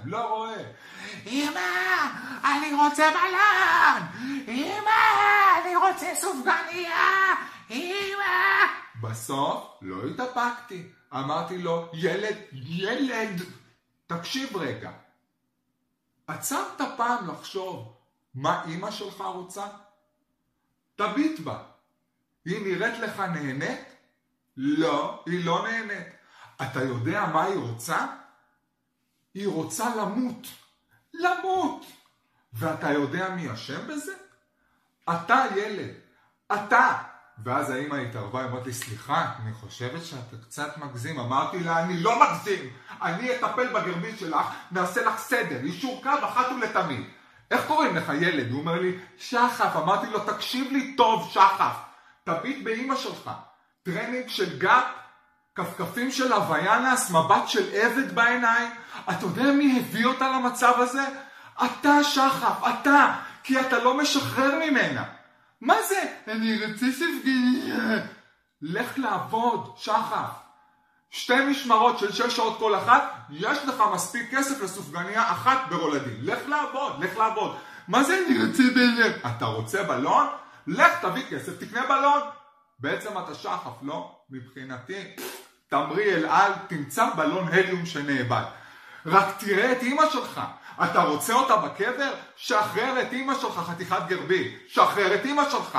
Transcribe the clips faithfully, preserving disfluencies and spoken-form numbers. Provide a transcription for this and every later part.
לא רואה. אמא, אני רוצה בלון! אמא, אני רוצה סופגניה! אמא! בסוף לא התאפקתי. אמרתי לו, ילד, ילד, תקשיב רגע. עצרת פעם לחשוב מה אמא שלך רוצה? תביט בה. היא נראית לך נהנית? לא, היא לא נהנית. אתה יודע מה היא רוצה? היא רוצה למות. למות. ואתה יודע מי אשם בזה? אתה ילד. אתה. ואז האמא התערבה, היא אמרת לי, סליחה, אני חושבת שאתה קצת מגזים. אמרתי לה, אני לא מגזים. אני אטפל בגרבית שלך, נעשה לך סדר, אישור קו אחת ולתמיד. איך קוראים לך ילד? הוא אומר לי, שחף. אמרתי לו, תקשיב לי טוב, שחף. תביט באמא שלך. טרנינג של גאפ, כפכפים של הוויאנס, מבט של עבד בעיניים. אתה יודע מי הביא אותה למצב הזה? אתה, שחף, אתה. כי אתה לא משחרר ממנה. מה זה? אני רוצה סופגניה. לך לעבוד, שחף. שתי משמרות של שש שעות כל אחת, יש לך מספיק כסף לסופגניה אחת ברולדין. לך לעבוד, לך לעבוד. מה זה אני רוצה בלון? אתה רוצה בלון? לך תביא כסף, תקנה בלון. בעצם אתה שחף, לא? מבחינתי, תמרי אל על, תמצא בלון הליום שנאבד. רק תראה את אמא שלך. אתה רוצה אותה בקבר? שחרר את אמא שלך, חתיכת גרבי. שחרר את אמא שלך.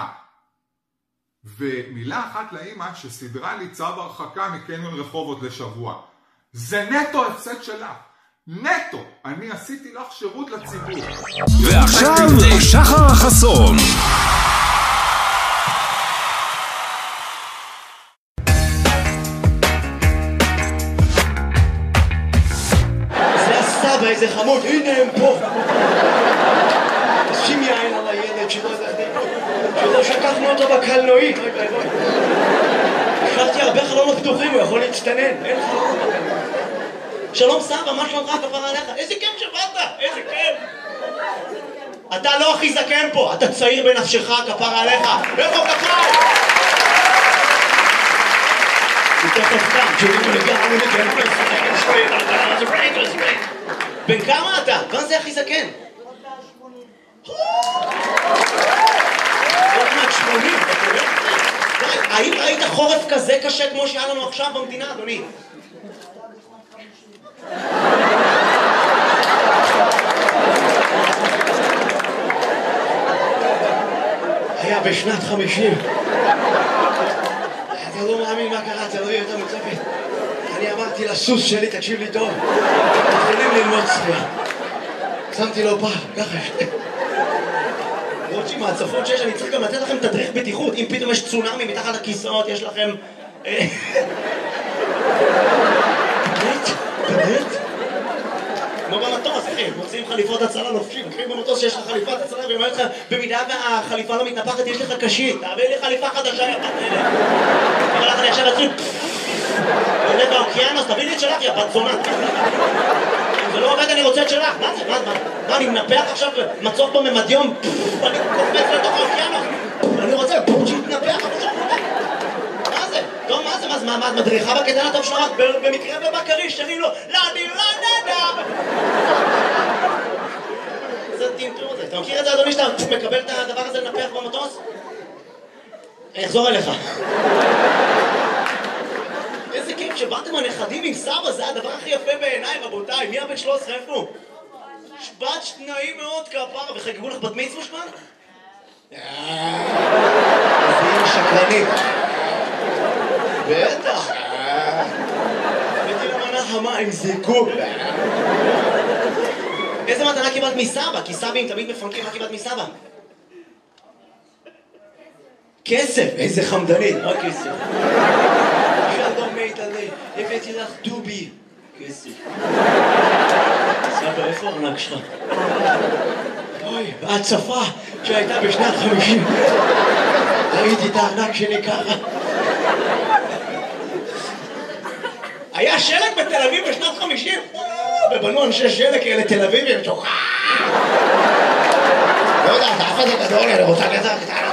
ומילה אחת לאמא שסדרה לי צו הרחקה מקניון רחובות לשבוע. זה נטו הפסד שלך. נטו. אני עשיתי לך שירות לציבור. ועכשיו שחר חסון. איזה חמוד, הנה הם פה. שים יין על הילד שלא שקחנו אותו בקלנועית. השארתי הרבה חלונות פתוחים, הוא יכול להצטנן. אין חלונות בקלנועית. שלום סבא, מה שלומך כפרה עליך? איזה כיף שבאת, איזה כיף. אתה לא הכי זקן פה, אתה צעיר בנפשך כפרה עליך. איפה כפרה? יותר טוב כאן, שומעים לגמרי לגמרי לגמרי. בן כמה אתה? מה זה הכי זקן? עוד מעט שמונים, אתה יודע? האם ראית חורף כזה קשה כמו שהיה לנו עכשיו במדינה, אדוני? היה בשנת חמישים. אתה לא מאמין מה קרה, אתה לא יודע יותר מצפת. אני אמרתי לסוס שלי, תקשיב לי טוב, מתחילים ללמוד צפייה. שמתי לו פעם, ככה שתי. רוטשי, מהצפות שיש, אני צריך גם לתת לכם תדריך בטיחות. אם פתאום יש צונאמי מתחת לכיסאות, יש לכם... באמת? באמת? כמו במטוס, אחי, מוצאים חליפות הצלה לובשים. אחי, במטוס שיש לך חליפת הצלה, ואומר לך, במידה והחליפה לא מתנפחת, יש לך קשית. תעביר לי חליפה חדשה, יא בת אלה. אבל לך אני עכשיו אצלי... עולה באוקיינוס, תביא לי את שלך, יא בת זונה. אם זה לא עובד, אני רוצה את שלך. מה זה? מה, אני מנפח עכשיו מצוף בממדיום? אני קופץ לתוך האוקיינוס. אני רוצה שיתנפח, אבל שם עובד. מה זה? טוב, מה זה? מה, את מדריכה בקטן הטוב שלך? במקרה ובקריש, שרים לו, לא, אני לא נדע. זה טינטור הזה. אתה מכיר את זה, אדוני, שאתה מקבל את הדבר הזה לנפח במטוס? אני אחזור אליך. איזה כיף שבאתם הנכדים עם סבא, זה הדבר הכי יפה בעיניי, רבותיי. מי הבן שלוש עשרה, איפה? שבת שנאים מאוד כפרה, וחגגו לך בת מצווה שמן? אז היא שקרנית. בטח. הבאתי למנה חמה עם זיקוק. איזה מתנה קיבלת מסבא? כי סבים תמיד מפנקים, מה קיבלת מסבא? כסף, איזה חמדנית, מה כסף? שלום מיטלי, הבאתי לך דובי. כסף. סבא, איפה הארנק שלך? אוי, בהצפה שהייתה בשנת חמישים. ראיתי את הארנק שלי ככה. היה שלג בתל אביב בשנת חמישים? ובנו אנשי שלג כאלה תל אביבים שוכח. לא יודע, אתה אף אחד גדול, אני רוצה גזר קטנה.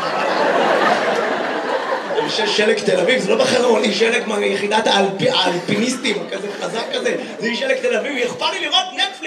אנשי שלג תל אביב, זה לא בחרמוני שלג מיחידת האלפיניסטים, כזה חזק כזה, זה שלג תל אביב, אכפת לי לראות נטפליקס.